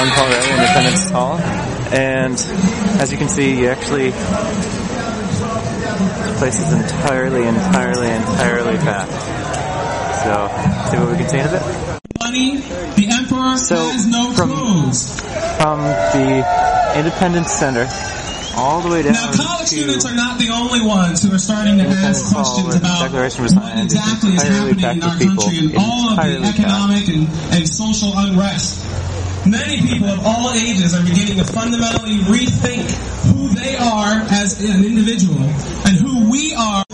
John Paul Getty Independence Hall, and as you can see, this place is entirely packed. So, see what we can see in a bit. The Emperor has no clothes. From the Independence Center all the way down. Now, college students are not the only ones who are starting to ask questions about what exactly is happening in our country and all of the economic and social unrest. Many people of all ages are beginning to fundamentally rethink who they are as an individual and who we are